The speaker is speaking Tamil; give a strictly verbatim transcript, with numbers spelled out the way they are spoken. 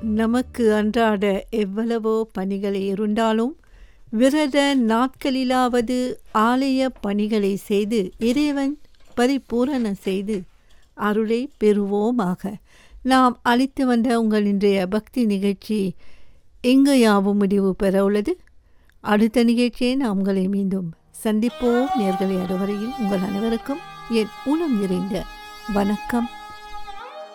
நமக்கு அன்றாட எவ்வளவோ பணிகள் இருந்தாலும் விரத நாட்களிலாவது ஆலய பணிகளை செய்து இறைவன் பரிபூரண செய்து அருளை பெறுவோமாக. நாம் அளித்து வந்த உங்கள் இன்றைய பக்தி நிகழ்ச்சி இங்கு யாவும் முடிவு பெற உள்ளது. அடுத்த நிகழ்ச்சியை நாம் உங்களை மீண்டும் சந்திப்போம். நேர்களை அதுவரையில் உங்கள் அனைவருக்கும் என் உளம் நிறைந்த வணக்கம்.